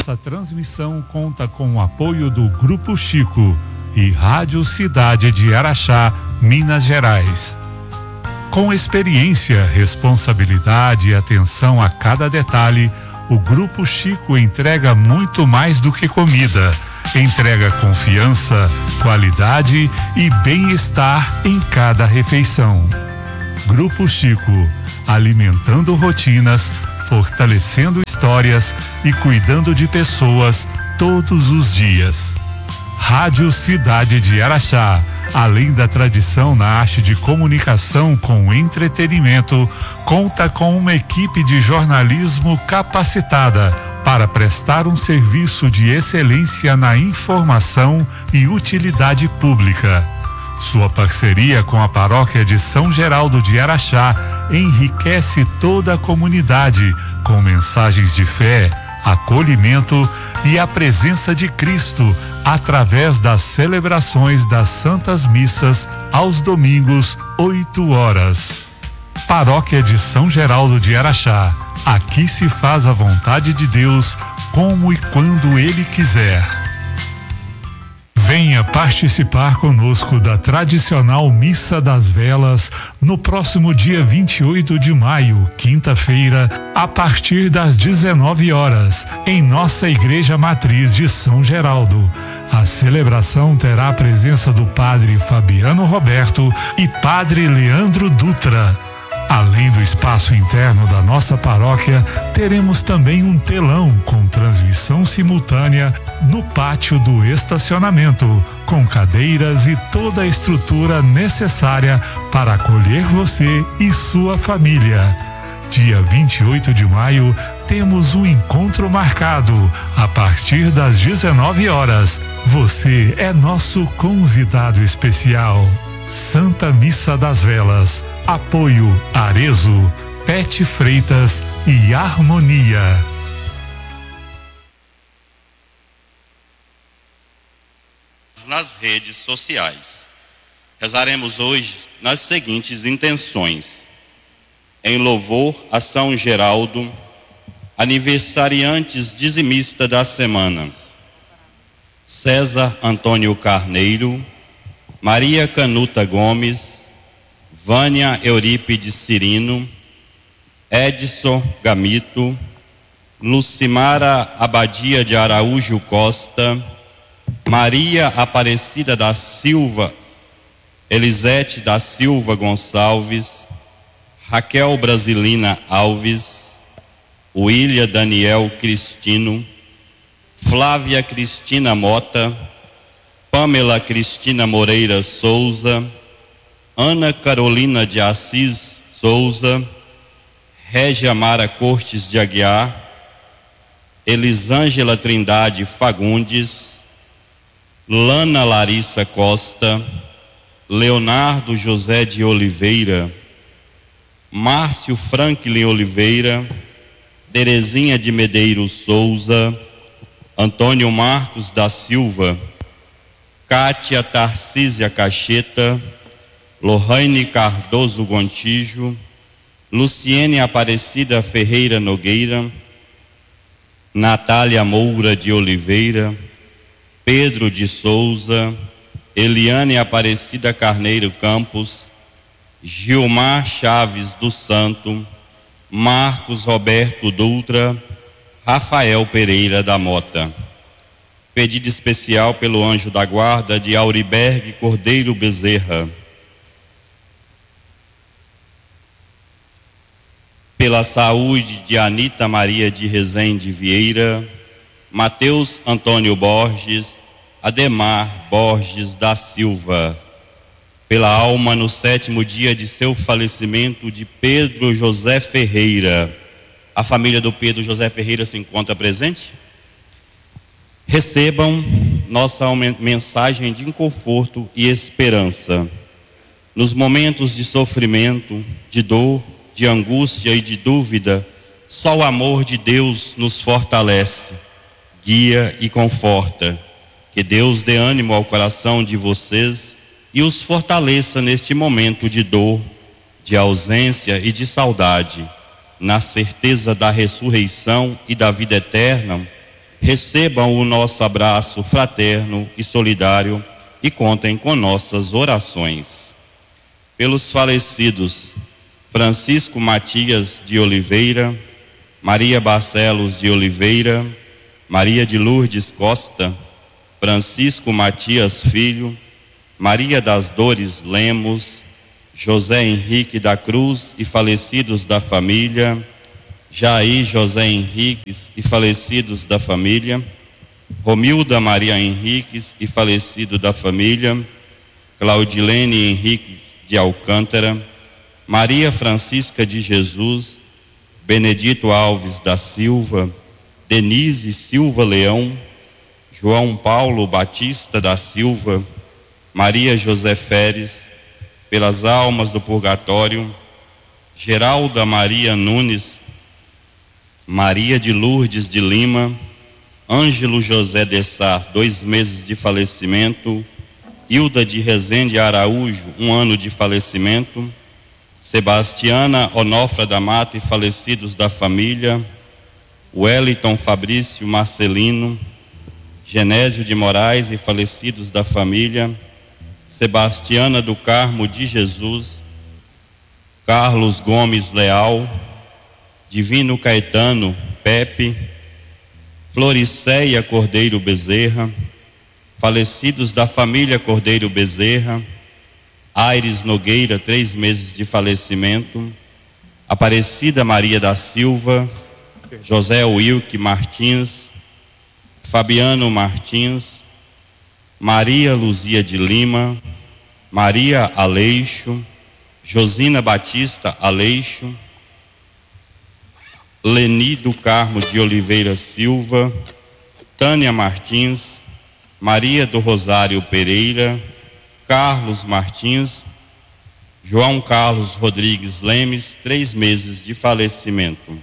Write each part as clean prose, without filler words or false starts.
Essa transmissão conta com o apoio do Grupo Chico e Rádio Cidade de Araxá, Minas Gerais. Com experiência, responsabilidade e atenção a cada detalhe, o Grupo Chico entrega muito mais do que comida. Entrega confiança, qualidade e bem-estar em cada refeição. Grupo Chico, alimentando rotinas, fortalecendo histórias e cuidando de pessoas todos os dias. Rádio Cidade de Araxá, além da tradição na arte de comunicação com entretenimento, conta com uma equipe de jornalismo capacitada para prestar um serviço de excelência na informação e utilidade pública. Sua parceria com a paróquia de São Geraldo de Araxá enriquece toda a comunidade com mensagens de fé, acolhimento e a presença de Cristo através das celebrações das Santas Missas aos domingos, 8 horas. Paróquia de São Geraldo de Araxá. Aqui se faz a vontade de Deus, como e quando Ele quiser. Venha participar conosco da tradicional Missa das Velas no próximo dia 28 de maio, quinta-feira, a partir das 19 horas, em nossa Igreja Matriz de São Geraldo. A celebração terá a presença do Padre Fabiano Roberto e Padre Leandro Dutra. Além do espaço interno da nossa paróquia, teremos também um telão com transmissão simultânea no pátio do estacionamento, com cadeiras e toda a estrutura necessária para acolher você e sua família. Dia 28 de maio, temos um encontro marcado a partir das 19 horas. Você é nosso convidado especial. Santa Missa das Velas. Apoio Arezo, Pet Freitas e Harmonia. Nas redes sociais. Rezaremos hoje nas seguintes intenções: em louvor a São Geraldo, aniversariantes dizimista da semana: César Antônio Carneiro, Maria Canuta Gomes, Vânia Eurípides Cirino, Edson Gamito, Lucimara Abadia de Araújo Costa, Maria Aparecida da Silva, Elisete da Silva Gonçalves, Raquel Brasilina Alves, William Daniel Cristino, Flávia Cristina Mota, Pamela Cristina Moreira Souza, Ana Carolina de Assis Souza, Régia Mara Cortes de Aguiar, Elisângela Trindade Fagundes, Lana Larissa Costa, Leonardo José de Oliveira, Márcio Franklin Oliveira, Terezinha de Medeiros Souza, Antônio Marcos da Silva, Cátia Tarcísia Cacheta, Lohane Cardoso Gontijo, Luciene Aparecida Ferreira Nogueira, Natália Moura de Oliveira, Pedro de Souza, Eliane Aparecida Carneiro Campos, Gilmar Chaves do Santo, Marcos Roberto Dutra, Rafael Pereira da Mota. Pedido especial pelo anjo da guarda de Auriberg Cordeiro Bezerra. Pela saúde de Anita Maria de Rezende Vieira, Mateus Antônio Borges, Ademar Borges da Silva. Pela alma no 7º dia de seu falecimento de Pedro José Ferreira. A família do Pedro José Ferreira se encontra presente? Recebam nossa mensagem de conforto e esperança. Nos momentos de sofrimento, de dor, de angústia e de dúvida, só o amor de Deus nos fortalece, guia e conforta. Que Deus dê ânimo ao coração de vocês e os fortaleça neste momento de dor, de ausência e de saudade, na certeza da ressurreição e da vida eterna. recebam o nosso abraço fraterno e solidário e contem com nossas orações. Pelos falecidos Francisco Matias de Oliveira, Maria Barcelos de Oliveira, Maria de Lourdes Costa, Francisco Matias Filho, Maria das Dores Lemos, José Henrique da Cruz e falecidos da família, Jair José Henriques e falecidos da família, Romilda Maria Henriques e falecido da família, Claudilene Henriques de Alcântara, Maria Francisca de Jesus, Benedito Alves da Silva, Denise Silva Leão, João Paulo Batista da Silva, Maria José Feres, pelas almas do purgatório, Geralda Maria Nunes, Maria de Lourdes de Lima, Ângelo José de Sá, 2 meses de falecimento, Hilda de Rezende Araújo, 1 ano de falecimento, Sebastiana Onofra da Mata e falecidos da família, Wellington Fabrício Marcelino, Genésio de Moraes e falecidos da família, Sebastiana do Carmo de Jesus, Carlos Gomes Leal, Divino Caetano Pepe, Floriceia Cordeiro Bezerra, falecidos da família Cordeiro Bezerra, Aires Nogueira, 3 meses de falecimento, Aparecida Maria da Silva, José Wilke Martins, Fabiano Martins, Maria Luzia de Lima, Maria Aleixo, Josina Batista Aleixo, Leni do Carmo de Oliveira Silva, Tânia Martins, Maria do Rosário Pereira, Carlos Martins, João Carlos Rodrigues Lemes, 3 meses de falecimento.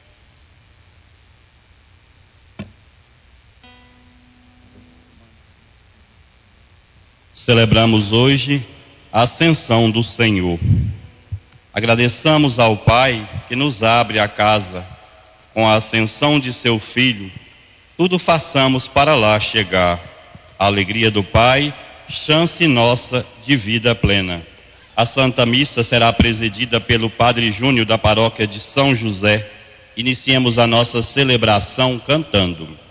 Celebramos hoje a ascensão do Senhor. Agradeçamos ao Pai que nos abre a casa. Com a ascensão de seu Filho, tudo façamos para lá chegar. A alegria do Pai, chance nossa de vida plena. A Santa Missa será presidida pelo Padre Júnior da Paróquia de São José. Iniciemos a nossa celebração cantando.